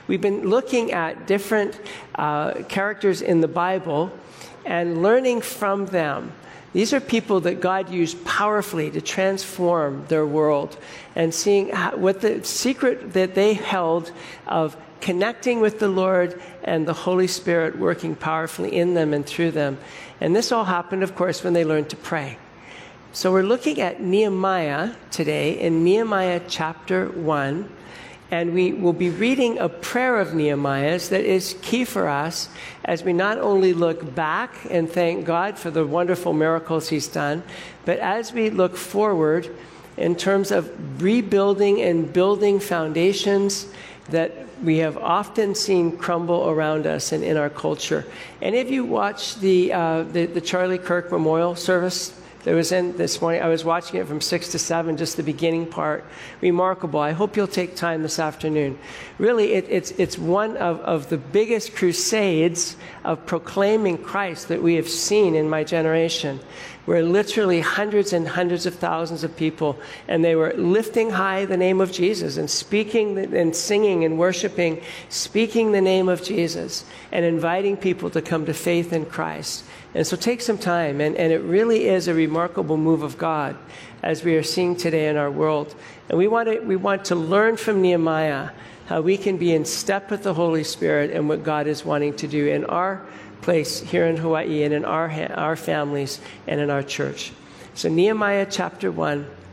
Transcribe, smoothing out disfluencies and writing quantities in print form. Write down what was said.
We've been looking at different characters in the Bible and learning from them. These are people that God used powerfully to transform their world, and seeing what the secret that they held of connecting with the Lord and the Holy Spirit working powerfully in them and through them. And this all happened, of course, when they learned to pray. So we're looking at Nehemiah today, in Nehemiah chapter 1. And we will be reading a prayer of Nehemiah's that is key for us as we not only look back and thank God for the wonderful miracles he's done, but as we look forward in terms of rebuilding and building foundations that we have often seen crumble around us and in our culture. Any of you watched the Charlie Kirk Memorial Service that was in this morning? I was watching it from 6 to 7, just the beginning part. Remarkable. I hope you'll take time this afternoon. Really, it's one of the biggest crusades of proclaiming Christ that we have seen in my generation, where literally hundreds and hundreds of thousands of people, and they were lifting high the name of Jesus and speaking and singing and worshiping, speaking the name of Jesus and inviting people to come to faith in Christ. And so take some time, and it really is a remarkable move of God as we are seeing today in our world. And we want to learn from Nehemiah how we can be in step with the Holy Spirit and what God is wanting to do in our place here in Hawaii and in our families and in our church. So Nehemiah chapter 1,